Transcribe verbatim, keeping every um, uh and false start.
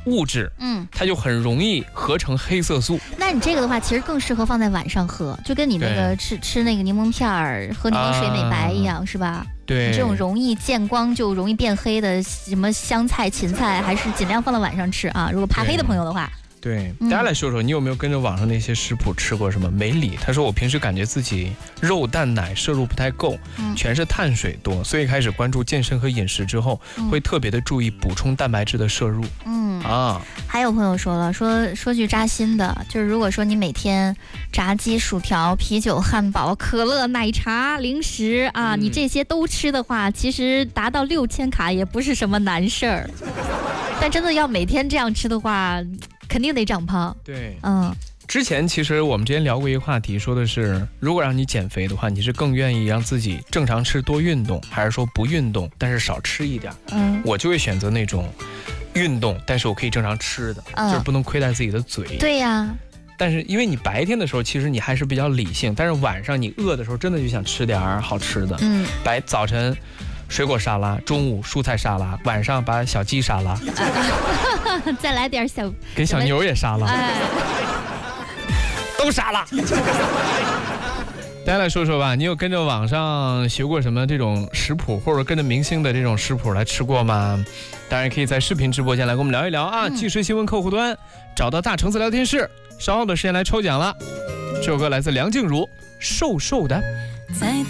物质，嗯，它就很容易合成黑色素。 那你这个的话，其实更适合放在晚上喝，就跟你那个吃吃那个柠檬片儿、喝柠檬水美白一样，啊、是吧？ 对， 这种容易见光就容易变黑的什么香菜、芹菜，还是尽量放到晚上吃啊。如果怕黑的朋友的话。 对，大家来说说，你有没有跟着网上那些食谱吃过什么梅里？他说我平时感觉自己肉蛋奶摄入不太够，嗯、全是碳水多，所以开始关注健身和饮食之后，嗯、会特别的注意补充蛋白质的摄入。嗯啊， 还有朋友说了，说说句扎心的，就是如果说你每天炸鸡、薯条、啤酒、汉堡、可乐、奶茶、零食啊，嗯、你这些都吃的话，其实达到六千卡也不是什么难事儿。但真的要每天这样吃的话，肯定得长胖。 对，嗯，之前其实我们之前聊过一个话题，说的是如果让你减肥的话，你是更愿意让自己正常吃多运动，还是说不运动但是少吃一点？嗯，我就会选择那种运动但是我可以正常吃的，嗯、就是不能亏待自己的嘴。 对呀。 但是因为你白天的时候其实你还是比较理性，但是晚上你饿的时候真的就想吃点好吃的。嗯，白早晨水果沙拉，中午蔬菜沙拉，晚上把小鸡沙拉， 再来点小跟小牛也沙拉，哎、都沙拉。大家来说说吧，你有跟着网上学过什么这种食谱，或者跟着明星的这种食谱来吃过吗？当然可以在视频直播间来跟我们聊一聊啊！即时新闻客户端找到大橙子聊天室，稍后的时间来抽奖了。这首歌来自梁静茹，瘦瘦的。